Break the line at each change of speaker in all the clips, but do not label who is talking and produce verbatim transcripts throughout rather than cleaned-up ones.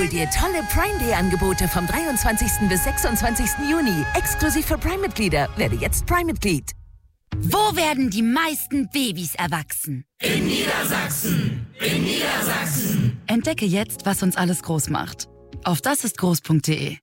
Hol dir tolle Prime Day Angebote vom dreiundzwanzigsten bis sechsundzwanzigsten Juni. Exklusiv für Prime-Mitglieder. Werde jetzt Prime-Mitglied.
Wo werden die meisten Babys erwachsen?
In Niedersachsen. In Niedersachsen.
Entdecke jetzt, was uns alles groß macht. Auf dasistgroß punkt de.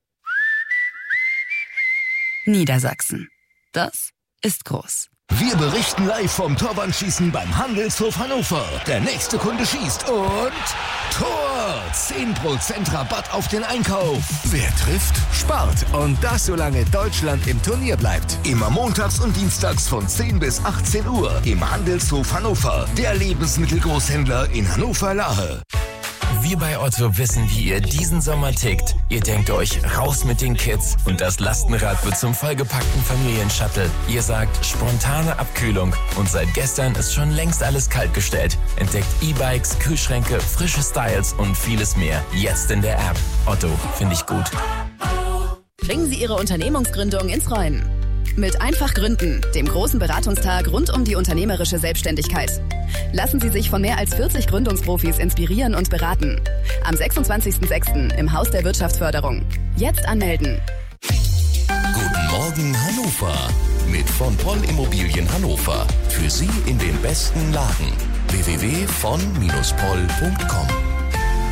Niedersachsen. Das ist groß.
Wir berichten live vom Torwandschießen beim Handelshof Hannover. Der nächste Kunde schießt und Tor! zehn Prozent Rabatt auf den Einkauf.
Wer trifft, spart. Und das, solange Deutschland im Turnier bleibt.
Immer montags und dienstags von zehn bis achtzehn Uhr im Handelshof Hannover. Der Lebensmittelgroßhändler in Hannover-Lahe.
Wir bei Otto wissen, wie ihr diesen Sommer tickt. Ihr denkt euch, raus mit den Kids und das Lastenrad wird zum vollgepackten Familienshuttle. Ihr sagt, spontane Abkühlung und seit gestern ist schon längst alles kaltgestellt. Entdeckt E-Bikes, Kühlschränke, frische Styles und vieles mehr. Jetzt in der App. Otto, finde ich gut.
Bringen Sie Ihre Unternehmungsgründung ins Rollen. Mit Einfach Gründen, dem großen Beratungstag rund um die unternehmerische Selbstständigkeit. Lassen Sie sich von mehr als vierzig Gründungsprofis inspirieren und beraten. Am sechsundzwanzigsten sechsten im Haus der Wirtschaftsförderung. Jetzt anmelden.
Guten Morgen Hannover mit von Poll Immobilien Hannover. Für Sie in den besten Lagen. w w w punkt von Poll punkt com